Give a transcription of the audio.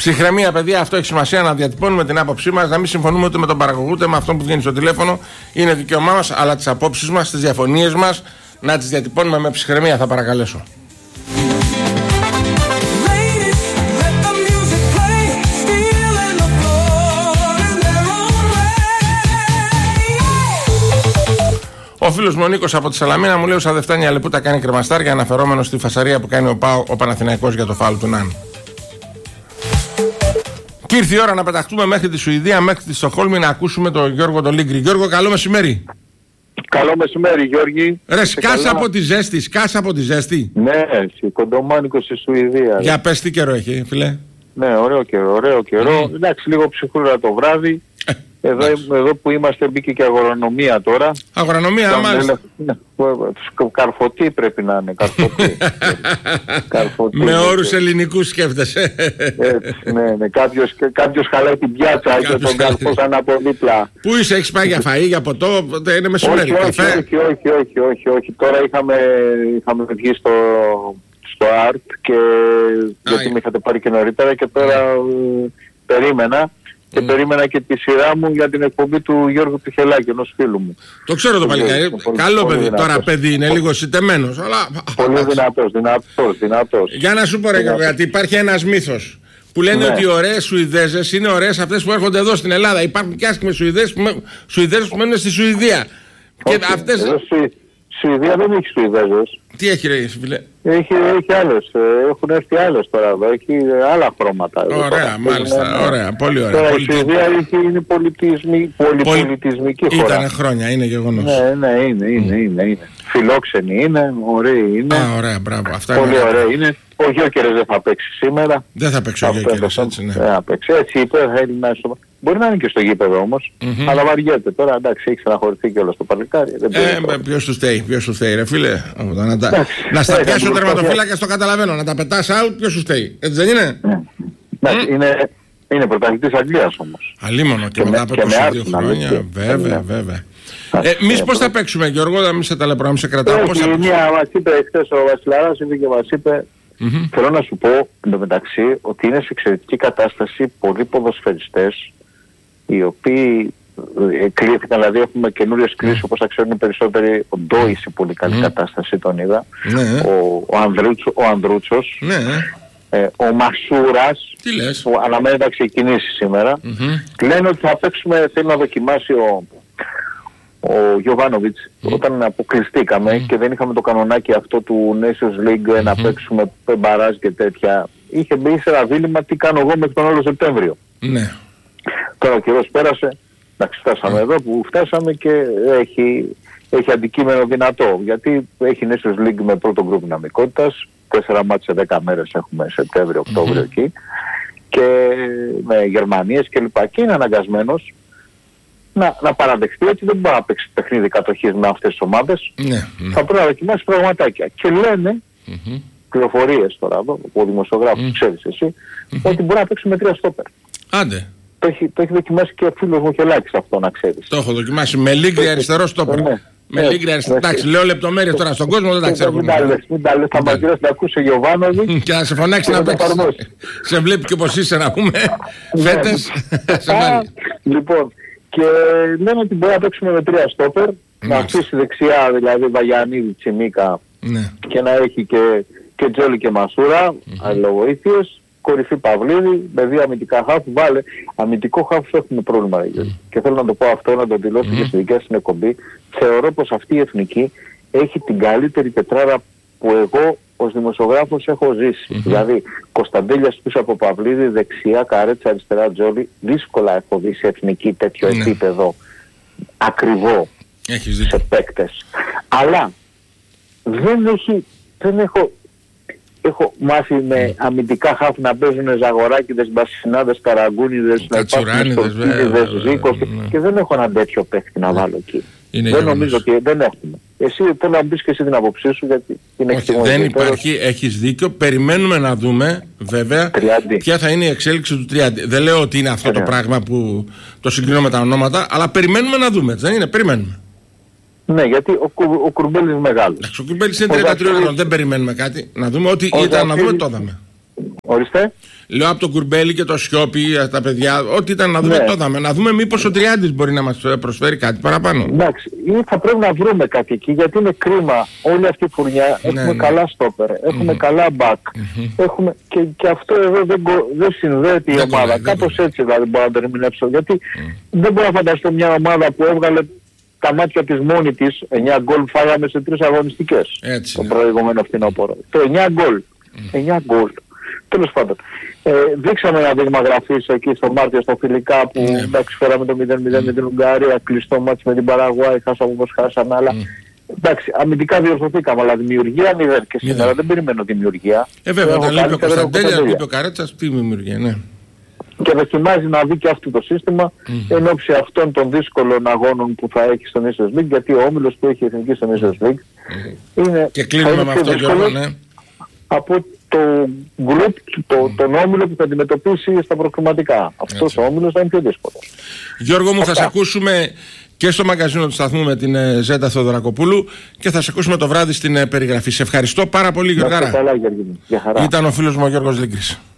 Ψυχραιμία, παιδιά, αυτό έχει σημασία, να διατυπώνουμε την άποψή μας, να μην συμφωνούμε ούτε με τον παραγωγό ούτε με αυτό που βγαίνει στο τηλέφωνο. Είναι δικαίωμά μας, αλλά τις απόψεις μας, τις διαφωνίες μας, να τις διατυπώνουμε με ψυχραιμία, θα παρακαλέσω. Ο φίλος μου ο Νίκος από τη Σαλαμίνα μου λέει: ο Σαδεφτάνη Αλεπούτα κάνει κρεμαστάρια, αναφερόμενο στη φασαρία που κάνει ο Παναθηναϊκός για το φάουλ του Ναν. Και ήρθε η ώρα να πεταχτούμε μέχρι τη Σουηδία, μέχρι τη Στοκχόλμη, να ακούσουμε τον Γιώργο τον Λίγκρη. Γιώργο, καλό μεσημέρι. Καλό μεσημέρι, Γιώργη. Ρε, σκάσα από τη ζέστη, σκάσα από τη ζέστη. Ναι, κοντομάνικο στη Σουηδία. Για πες, τι καιρό έχει, φίλε. Ναι, ωραίο καιρό. Εντάξει, λίγο ψυχρούρα το βράδυ. Εδώ που είμαστε μπήκε και αγορανομία τώρα. Αγορανομία, μάλιστα. Καρφωτή πρέπει να είναι, καρφωτή. Με órους ελληνικούς σκέφτεσαι. Έτσι, ναι. Κάποιος χαλάει την πιάτσα και τον καρφώσαν από δίπλα. Πού είσαι, έχεις πάει για φαΐ, για ποτό, είναι μεσημέρι, καφέ? Όχι. Τώρα είχαμε βγει στο ΑΡΤ και γιατί με είχατε πάρει και νωρίτερα και τώρα περίμενα. Και περίμενα και τη σειρά μου για την εκπομπή του Γιώργου Πιχελάκη, ενός φίλου μου. Το ξέρω το παλικάρι. Καλό παιδί. Δυνατός. Τώρα παιδί είναι λίγο συντεμένος. Αλλά... Πολύ δυνατός. Για να σου πω ρε Γιώργο, γιατί υπάρχει ένας μύθος που λένε ότι οι ωραίες Σουηδέζες είναι ωραίες αυτές που έρχονται εδώ στην Ελλάδα. Υπάρχουν και άσχημες Σουηδέζες που μένουν στη Σουηδία. Και αυτές... Σουηδία δεν έχει Σουηδέζες. Τι έχει ρε φίλε? Έχει άλλες, έχουν έρθει άλλες τώρα εδώ, έχει άλλα χρώματα. Ωραία, μάλιστα, ωραία, πολύ ωραία. Τώρα η Σουηδία είναι πολυπολιτισμική χώρα. Ήτανε χρόνια, είναι γεγονός. Ναι, είναι. Φιλόξενη είναι, ωραία είναι. Ωραία, μπράβο. Αυτά πολύ ωραία είναι. Ο Γιώκερες δεν θα παίξει σήμερα. Δεν θα παίξει ο Γιώκερες, έτσι, ναι. Δεν θα παίξει, έτσι είπε, θέλει να είσαι... Μπορεί να είναι και στο γήπεδο όμως, αλλά βαριέται. Τώρα εντάξει, έχει ξαναχωρηθεί και όλο στο παλικάρι. Ποιος του στέει, ρε φίλε. Να στα πιάσει ο τερματοφύλακας, το καταλαβαίνω. Να τα πετάς out, ποιος του στέει. Έτσι δεν είναι? Είναι πρωταθλητής Αγγλίας όμως. Αλίμονο και μετά από 22 χρόνια. Βέβαια. Εμείς πώς θα παίξουμε, Γιώργο, να μην σε ταλαιπωρώ, να μην σε κρατάω? Μία μας είπε χθες ο Βασιλαράς, ήρθε και μας είπε, θέλω να σου πω εντωμεταξύ ότι είναι σε εξαιρετική κατάσταση πολλοί ποδοσφαιριστές οι οποίοι κλείθηκαν, δηλαδή έχουμε καινούριες κρίσεις όπως θα ξέρουν οι περισσότεροι. Ο Ντόι σε πολύ καλή κατάσταση τον είδα, ο Ανδρούτσος, ο Μασούρας που αναμένεται να ξεκινήσει σήμερα. Λένε ότι θα παίξουμε, θέλει να δοκιμάσει ο Γιωβάνοβιτς όταν αποκλειστήκαμε και δεν είχαμε το κανονάκι αυτό του Nations League να παίξουμε μπαράζ και τέτοια. Είχε μπει σε ένα δίλημμα τι κάνω εγώ μέχρι τον όλο Σεπτέμβριο. Τώρα ο καιρός πέρασε, εντάξει, φτάσαμε εδώ που φτάσαμε και έχει αντικείμενο δυνατό, γιατί έχει Nations League με πρώτο γκρουπ δυναμικότητας, 4 μάτς σε 10 μέρες έχουμε Σεπτέμβριο, Οκτώβριο εκεί, και με Γερμανίες κλπ. Και είναι αναγκασμένος να παραδεχτεί ότι δεν μπορεί να παίξει παιχνίδι κατοχής με αυτές τις ομάδες. Θα πρέπει να δοκιμάσει πραγματάκια. Και λένε, πληροφορίες τώρα εδώ, από δημοσιογράφους, ξέρεις εσύ, ότι μπορεί να παίξει με 3 στόπερ. Άντε. Το έχει δοκιμάσει και ο φίλος μου Χελάκης αυτό, να ξέρεις. Το έχω δοκιμάσει με Λίγκρη αριστερό στόπερ. Με Λίγκρη αριστερό. Εντάξει, λέω λεπτομέρειες τώρα στον κόσμο, δεν τα ξέρω. Μην τα λες, θα μας γυρίσει να ακούσει ο Γιωβάνοβιτς και να σε φωνάξει να παίξει. Σε βλέπει και όπως είσαι να πούμε. Φέτες. Λοιπόν, και λένε ότι μπορεί να παίξουμε με 3 στόπερ, να αφήσει δεξιά δηλαδή Βαγιανίδη, Τσιμίκα και να έχει και Τζόλι και Μασούρα, αλληλοβοήθειες, κορυφή Παυλίδη, με 2 αμυντικά χάφ. Βάλε αμυντικό χάφ, έχουμε πρόβλημα. Και θέλω να το πω αυτό, να το δηλώσω και στη δικιά στην εκπομπή. Θεωρώ πως αυτή η εθνική έχει την καλύτερη τετράδα που εγώ ως δημοσιογράφος έχω ζήσει. Δηλαδή Κωνσταντέλιας πίσω από Παυλίδη, δεξιά Καρέτσα, αριστερά Τζόλι. Δύσκολα έχω δει σε εθνική τέτοιο επίπεδο ακριβό σε παίκτες. Αλλά έχω μάθει με αμυντικά χάφ να παίζουν Ζαγοράκηδες, Μπασινάδες, Καραγκούνιδες, να υπάρχουν Στοκίδες, Ζήκος και δεν έχω ένα τέτοιο παίκτη να βάλω εκεί. Δεν νομίζω ότι δεν έχουμε. Εσύ θέλω να μπεις και εσύ την άποψή σου, γιατί είναι εκτιμωμένο. Δεν υπάρχει, έχεις δίκιο. Περιμένουμε να δούμε βέβαια ποια θα είναι η εξέλιξη του Τριάντη. Δεν λέω ότι είναι αυτό το πράγμα που το συγκρίνω με τα ονόματα, αλλά περιμένουμε να δούμε. Δεν είναι, περιμένουμε. Ναι, γιατί ο Κουρμπέλης μεγάλος. Ο Κουρμπέλης είναι 33 ετών, δεν περιμένουμε κάτι. Να δούμε ό,τι ήταν να δούμε, το είδαμε. Ορίστε. Λέω από το Κουρμπέλι και το Σιώπη, τα παιδιά, ό,τι ήταν να δούμε, το είδαμε. Να δούμε μήπως ο Τριάντης μπορεί να μας προσφέρει κάτι παραπάνω. Εντάξει, ή θα πρέπει να βρούμε κάτι εκεί, γιατί είναι κρίμα όλη αυτή η φουρνιά. Έχουμε καλά στόπερ, έχουμε καλά μπακ. Έχουμε και αυτό εδώ δεν συνδέεται η ομάδα. Κάπως έτσι δηλαδή μπορώ να το ερμηνεύσω. Γιατί δεν μπορώ να φανταστώ μια ομάδα που έβγαλε τα μάτια της μόνη της, 9 γκολ φάγαμε σε 3 αγωνιστικές. Το προηγούμενο φθινόπωρο. Το 9 γκολ. 9 γκολ. Τέλος πάντων. Δείξαμε ένα δείγμα γραφής εκεί στο Μάρτιο στο φιλικά που εντάξει φέραμε το 0-0 με την Ουγγαρία, κλειστό μάτς με την Παραγουάη, χάσαμε όπως χάσαμε, αλλά εντάξει, αμυντικά διορθωθήκαμε, αλλά δημιουργία 0 και σήμερα δεν περιμένω δημιουργία. Βέβαια, όταν λείπει ο Κωνσταντέλια, λείπει ο Καρέτσας, τι δημιουργία, ναι. Και δοκιμάζει να δει και αυτό το σύστημα εν ώψη αυτών των δύσκολων αγώνων που θα έχει στο Nations League, γιατί ο όμιλος που έχει η Εθνική στο Nations League είναι και κλείνουμε με αυτό, Γιώργο, ναι. Από το group, τον όμιλο που θα αντιμετωπίσει στα προκριματικά. Αυτός ο όμιλος θα είναι πιο δύσκολος. Γιώργο μου, θα σε ακούσουμε και στο μαγκαζίνο του σταθμού με την Ζέτα Θεοδωρακοπούλου και θα σε ακούσουμε το βράδυ στην περιγραφή. Σε ευχαριστώ πάρα πολύ, Γιώργαρα. Καλά, Γιώργη. Ήταν ο φίλος μου ο Γιώργος Λίγκρης.